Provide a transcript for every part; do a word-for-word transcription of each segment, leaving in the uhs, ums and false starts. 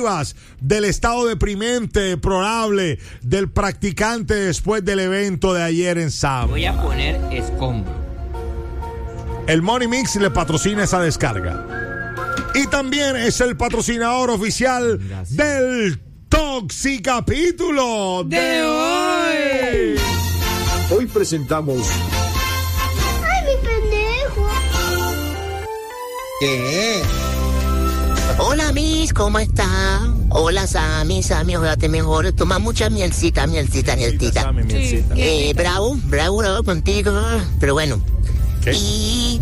negativas del estado deprimente, deplorable del practicante después del evento de ayer en Sam. Voy a poner escombro. El Money Mix le patrocina esa descarga. Y también es el patrocinador oficial Gracias. del Toxicapítulo de, de hoy. Hoy presentamos... ¡Ay, mi pendejo! ¿Qué? Hola, Miss, ¿cómo está? Hola, Sammy, Sammy, ojalá te mejores. Toma mucha mielcita, mielcita, mielcita. Sammy, mielcita. Eh, bravo, bravo, bravo contigo. Pero bueno. ¿Qué? Y...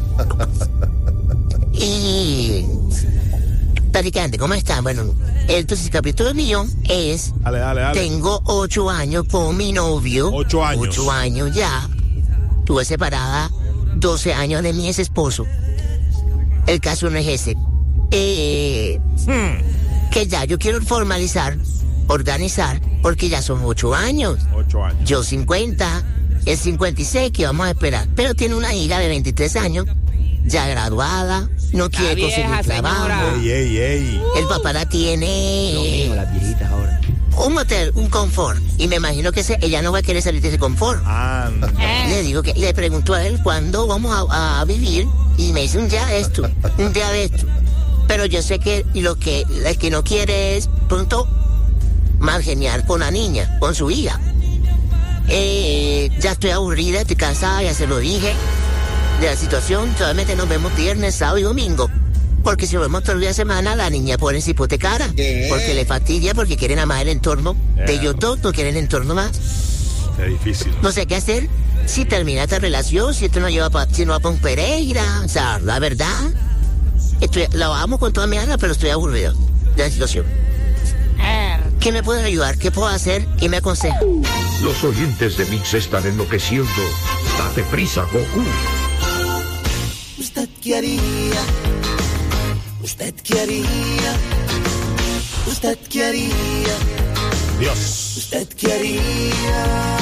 y... Practicante, ¿cómo está? Bueno, entonces el capítulo mío es... Dale, dale, dale. Tengo ocho años con mi novio. Ocho años. Ocho años ya. Estuve separada doce años de mi ex esposo. El caso no es ese. Eh, hmm, que ya yo quiero formalizar, organizar, porque ya son ocho años. Ocho años. Yo cincuenta, el cincuenta y seis que vamos a esperar. Pero tiene una hija de veintitrés años, ya graduada, no Está quiere vieja, conseguir trabajo. señora. Ey, ey, ey. El papá la tiene... Lo mío, las viejitas ahora. Un motel, un confort. Y me imagino que ese, ella no va a querer salir de ese confort. Anda. Le digo que le pregunto a él cuándo vamos a, a vivir y me dice un día de esto, un día de esto. Pero yo sé que lo que el que no quiere es pronto más genial con la niña, con su hija. Eh, ya estoy aburrida, estoy cansada, ya se lo dije de la situación. Solamente nos vemos viernes, sábado y domingo. Porque si nos vemos todo el día de semana, la niña pone hipotecara. ¿Qué? Porque le fastidia, porque quieren a más el entorno de ellos dos, no quieren el entorno más. Qué difícil. No sé qué hacer. Si termina esta relación, si esto no lleva pa, si no va para un Pereira, o sea, la verdad, estoy, la amo con toda mi alma, pero estoy aburrido de la situación. ¿Qué me pueden ayudar? ¿Qué puedo hacer? ¿Qué me aconseja? Los oyentes de Mix están enloqueciendo. Date prisa, Goku. ¿Usted qué haría? ¿Usted qué haría? ¿Usted qué haría? Dios. ¿Usted qué haría?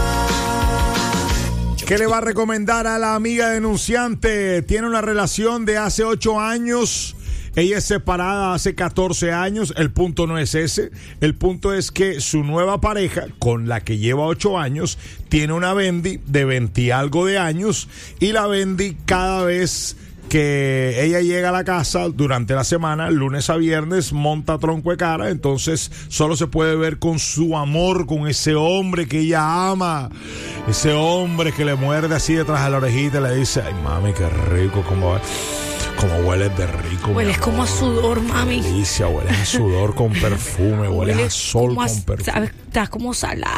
¿Qué le va a recomendar a la amiga denunciante? Tiene una relación de hace ocho años. Ella es separada hace catorce años. El punto no es ese. El punto es que su nueva pareja, con la que lleva ocho años, tiene una Bendy de veinte y algo de años. Y la Bendy, cada vez que ella llega a la casa durante la semana, lunes a viernes, monta tronco de cara. Entonces solo se puede ver con su amor, con ese hombre que ella ama, ese hombre que le muerde así detrás de la orejita y le dice: ay, mami, qué rico, como, como hueles de rico. Hueles como a sudor, mami. Delicia, hueles a sudor con perfume, hueles Huele a sol como con a- perfume. ¿sabes? Estás como salada.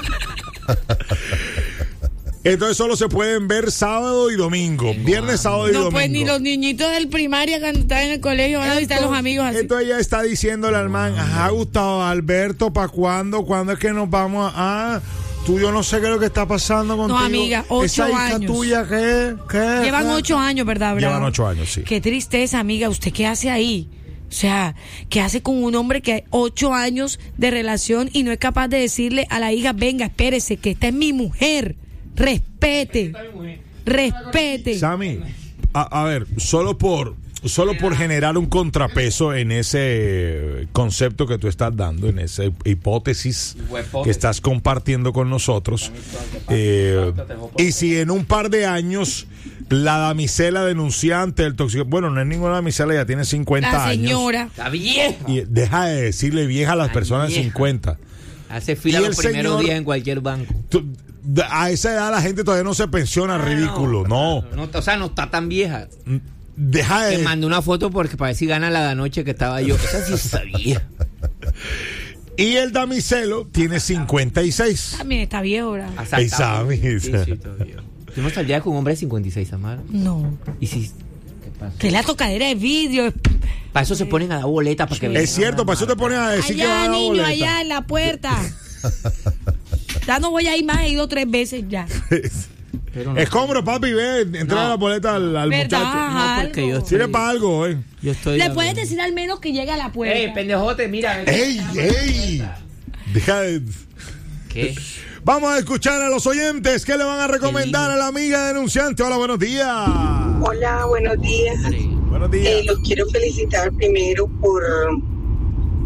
Entonces solo se pueden ver sábado y domingo. Viernes, sábado y No, domingo. pues ni los niñitos del primaria cuando están en el colegio van a visitar a los amigos así. Entonces ella está diciéndole al man: ajá, Gustavo Alberto, ¿para cuándo? ¿Cuándo es que nos vamos a...? Ah, tú, yo no sé qué es lo que está pasando contigo. No, amiga, ocho Esa hija años. tuya, ¿qué? ¿Qué? Llevan ¿Qué? ocho años, ¿verdad, Bravo? Llevan ocho años, sí. Qué tristeza, amiga. ¿Usted qué hace ahí? O sea, ¿qué hace con un hombre que hay ocho años de relación y no es capaz de decirle a la hija: venga, espérese, que esta es mi mujer? Respete. Respete. Sammy, a, a ver, solo por solo por generar un contrapeso en ese concepto que tú estás dando, en esa hipótesis que estás compartiendo con nosotros, eh, y si en un par de años la damisela denunciante del tóxico, bueno, no es ninguna damisela, ya tiene cincuenta La años, señora. Está vieja. y deja de decirle vieja a las Ay, personas de vieja. cincuenta. Hace fila Y los el primeros señor- días en cualquier banco. Tú- a esa edad la gente todavía no se pensiona, ridículo, no. No, o sea, no está tan vieja. Deja Te de... mandé una foto porque para ver si gana la de anoche que estaba yo. Esa sí está vieja. Y el damiselo tiene cincuenta y seis. También está viejo, ¿verdad? Hasta Ey, está- Sammy, Sí, esa. sí, está viejo. ¿Tú no saldrías con un hombre de cincuenta y seis, Amara? No. ¿Y si ¿qué pasa? Que la tocadera de vidrio. Para eso se ponen a dar boletas para que Es cierto, para eso te pones a decir que va a Allá, dar niño, boleta. allá en la puerta. Ya no voy a ir más, he ido tres veces ya. Pero no. Es cómodo, papi, ve, entra No. la boleta al, al ¿Verdad? muchacho. No, porque yo Algo. estoy, Sirve para algo, eh. yo estoy Le puedes decir al menos que llegue a la puerta. ¡Ey, pendejote, mira! ¡Ey, ey! Deja de... ¿Qué? Vamos a escuchar a los oyentes. ¿Qué le van a recomendar a la amiga denunciante? Hola, buenos días. Hola, buenos días. Buenos días. Eh, los quiero felicitar primero por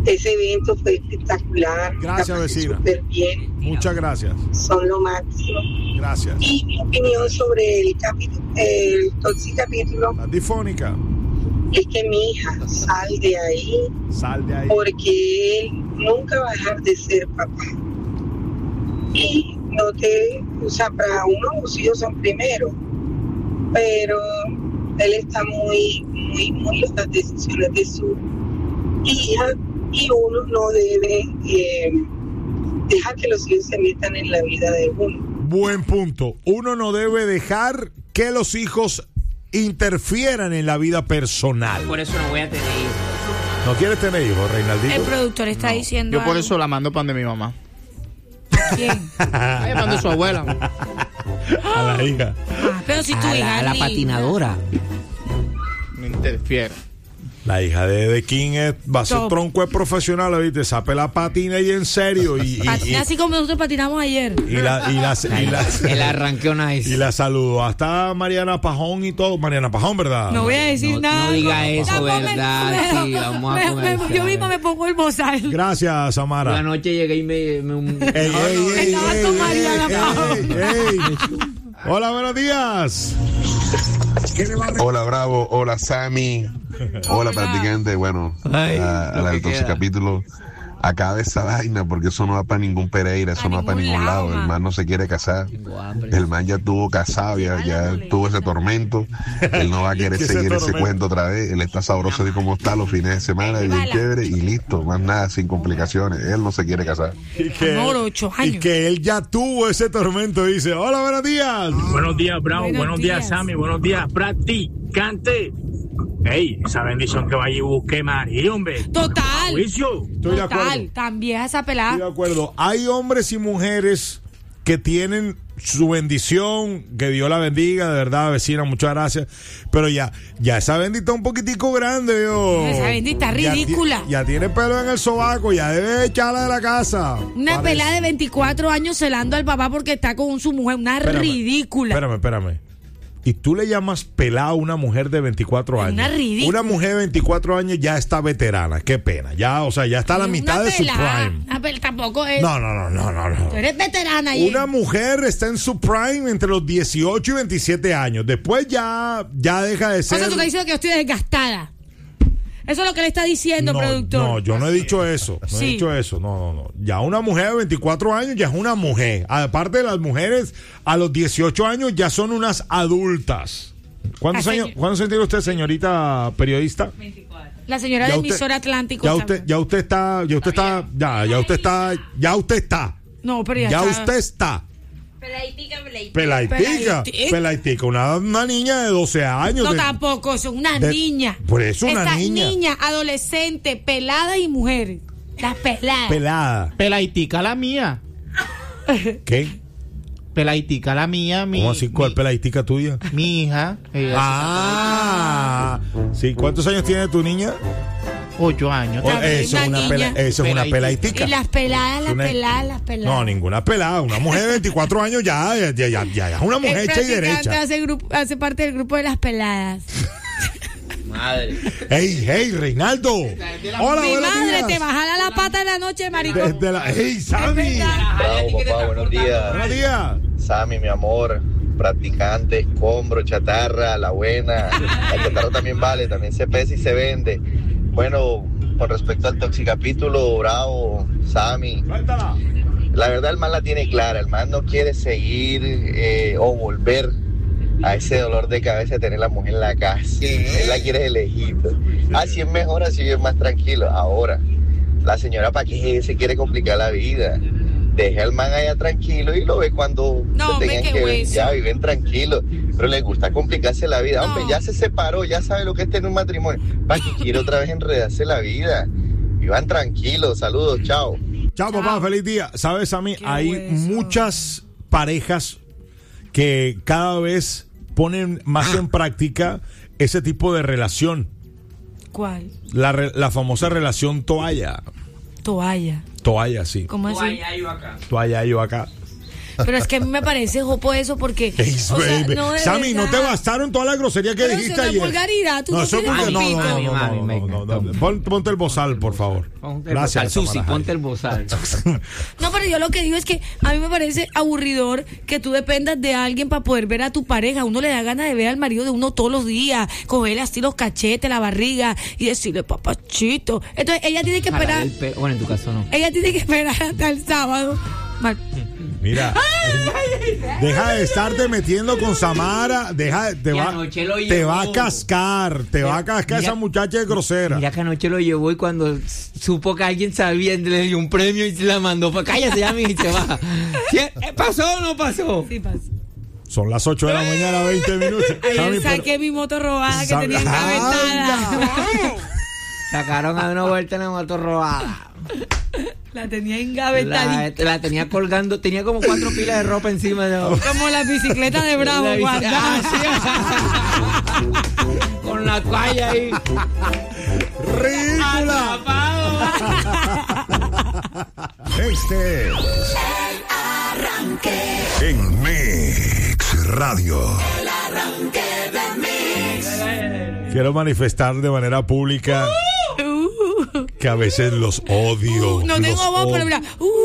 ese evento fue espectacular. Gracias, la pasé vecina. Súper bien. Muchas gracias. Son lo máximo. Gracias. Y mi opinión sobre el capítulo, el Toxic capítulo, La difónica. es que mi hija sal de ahí Sal de ahí. porque él nunca va a dejar de ser papá. Y no te, o sea, para uno los hijos son primero, pero él está muy, muy, muy en las decisiones de su hija y uno no debe eh, dejar que los hijos se metan en la vida de uno. Buen punto. Uno no debe dejar que los hijos interfieran en la vida personal. Por eso no voy a tener hijos. ¿No quieres tener hijos, Reinaldito? El productor está diciendo. Yo por algo. eso la mando pan de mi mamá. ¿Quién? Ay, pan de su abuela. A la hija. Ah, pero si tu A hija la, a es la linda. patinadora. No interfiere. La hija de, de King es, va a ser Top. tronco de profesional, ¿viste? Sape la patina y en serio. Y, y, Patina y- así como nosotros patinamos ayer. y la, y la, y la, El arranqueo nice. y la saludo. Hasta Mariana Pajón y todo. Mariana Pajón, ¿verdad? No voy a decir No- nada. no diga eso, Tampoco me- ¿verdad? me- Sí, vamos a me- comer me- eso, Yo a misma ver. me pongo el bozal. Gracias, Samara. La noche llegué y me... me un- Ey, ey, ey, Estaba ey, con ey, Mariana ey, Pajón. ey, ey. Hola, buenos días. Hola Bravo, hola Sammy, hola practicante. Bueno, Ay, a, a lo la que del Toxic queda. capítulo, acaba esa vaina porque eso no va para ningún Pereira, eso A no va para ningún ningún lado, lado. El man. man no se quiere casar. Tengo hambre. El man ya tuvo casado, ya, ya tuvo ese tormento. Él no va a querer ¿Qué ese seguir ese tormento? cuento otra vez. Él está sabroso de cómo está los fines de semana, bien Bala. chévere y listo, más nada, sin complicaciones. Él no se quiere casar. Y que, Amor, ocho y años. que él ya tuvo ese tormento. Dice: Hola, buenos días. Buenos días, Bravo. Buenos Buenos, días, días. Sammy. Buenos días, practicante. Ey, esa bendición que vaya y busque María, hombre. Total. Juicio. Estoy de acuerdo. Total. Tan vieja esa Estoy pelada. de acuerdo. Hay hombres y mujeres que tienen su bendición, que Dios la bendiga, de verdad, vecina, muchas gracias. Pero ya, ya esa bendita un poquitico grande, yo. Esa bendita Ya ti- ridícula. Ya, tiene pelo en el sobaco, ya debe echarla de la casa. Una Parece- pelada de veinticuatro años celando al papá porque está con su mujer. Una Espérame, ridícula. Espérame, espérame. ¿Y tú le llamas pelada a una mujer de veinticuatro años? Una ridícula. Una mujer de veinticuatro años ya está veterana. Qué pena. Ya, o sea, ya está a la Una mitad de su pelada. prime. Una pel- tampoco es. No, no, no, no, no, no. Tú eres veterana ahí. Una mujer está en su prime entre los dieciocho y veintisiete años. Después ya, ya deja de O ser. sea, tú estás diciendo que yo estoy desgastada. Eso es lo que le está diciendo, no, productor. no, yo no he dicho eso. No Sí. he dicho eso. No, no, no. Ya una mujer de veinticuatro años ya es una mujer. Aparte de las mujeres, a los dieciocho años ya son unas adultas. ¿Cuántos Ah, años, señor. ¿cuántos años tiene usted, señorita periodista? La señora Ya del usted- emisor Atlántico. Ya ¿sabe? usted, ya usted está, ya usted está, ya, ya usted está, ya usted está. No, pero ya, Ya está. usted está. Pelaitica, pelaitica. Pelaitica. Pelaitica. Pelaitica. Una, una niña de doce años. No, de- tampoco, son una de- niña. Por eso una Estas niña. niñas, adolescentes, peladas y mujeres. Las peladas. Pelada. Pelaitica la mía. ¿Qué? Pelaitica la mía. Mi, ¿Cómo así? ¿Cuál mi, pelaitica tuya? mi hija. ella Ah. Sí, ¿cuántos años tiene tu niña? tiene ocho años. O- También eso es una una, pela- niña. eso es una pelaitica. Y las peladas, las Una- peladas, las peladas. No, ninguna pelada. Una mujer de veinticuatro años ya, ya, ya, ya, ya es una mujer El hecha y practicante derecha. Hace, grupo, hace parte del grupo de las peladas. Madre. ¡Ey, hey, Reinaldo! Hola, Mi buenos madre días. te bajala la pata en la noche, maricón. Desde la... ¡Ey, Sammy! Es verdad. Bravo, papá, buenos días. Buenos días. Sammy, mi amor, practicante, escombro, chatarra, la buena. La chatarra también vale, también se pesa y se vende. Bueno, con respecto al toxicapítulo, Bravo, Sammy, Suéltala. la verdad el man la tiene clara. El man no quiere seguir eh, o volver a ese dolor de cabeza de tener la mujer en la casa. Él la quiere de lejito. Así es mejor, así es más tranquilo. Ahora, la señora, ¿para qué se quiere complicar la vida? Deja al man allá tranquilo y lo ve cuando No, se hombre, tengan qué que ver. hueso. Ya viven tranquilos, pero les gusta complicarse la vida. No. Hombre, ya se separó, ya sabe lo que es tener un matrimonio. ¿Para qué quiere otra vez enredarse la vida? Vivan tranquilos, saludos, chao. Chao, papá, feliz día. Sabes, a mí, Qué hay hueso. muchas parejas que cada vez ponen más en práctica ese tipo de relación. ¿Cuál? La, re- la famosa relación toalla. Toalla. Toalla, sí. ¿Cómo así? Toalla, yo acá. Toalla, yo acá. Pero es que a mí me parece jopo eso porque... Ey, o sea, baby. no de Sammy, no te verdad. bastaron toda la grosería que Pero dijiste eso no es ayer. vulgaridad, tú no eso tienes porque- no, pito. no, no, Mami, no, mami, no, mami, no, no, no. Pon- Ponte el bozal, por favor. Ponte el Gracias. bozal, Susi, Samara ponte el Jai. bozal. No, pero yo lo que digo es que a mí me parece aburridor que tú dependas de alguien para poder ver a tu pareja. Uno le da ganas de ver al marido de uno todos los días, cogerle así los cachetes, la barriga y decirle papachito. Entonces ella tiene que Jalar esperar, el pe- Bueno, en tu caso no. ella tiene que esperar hasta el sábado. Mar- Mira, deja de estarte metiendo con Samara, deja, te Y va, anoche lo te llevó. va a cascar, te va a cascar Mira- esa muchacha de grosera. Mira que anoche lo llevó y cuando supo que alguien sabía, le dio un premio y se la mandó para cállate ya, mi y se va. ¿Sí? ¿Eh, ¿Pasó o no pasó? Sí, pasa. Son las ocho de la mañana, veinte minutos. Ayer Sammy, pero- saqué mi moto robada que Sam- tenía engavetada. Sacaron a una vuelta en la moto robada. La tenía engavetada. La, la tenía colgando, tenía como cuatro pilas de ropa encima de Como la bicicleta de Bravo, La bici- guardada. Ah, sí. Con la toalla ahí. ¡Ridícula! Este es El arranque. en Mix Radio. El arranque de Mix. Quiero manifestar de manera pública que a veces los odio. No los tengo voz, pero odio. mira. Uh,